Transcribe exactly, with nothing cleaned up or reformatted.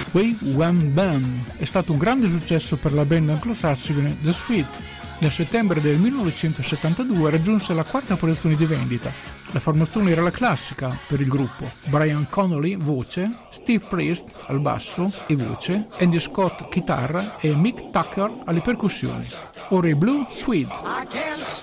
Wham Wham Bam è stato un grande successo per la band anglosassone The Sweet. Nel settembre del millenovecentosettantadue raggiunse la quarta posizione di vendita. La formazione era la classica per il gruppo: Brian Connolly voce, Steve Priest al basso e voce, Andy Scott chitarra e Mick Tucker alle percussioni. Ora i Blue Sweet.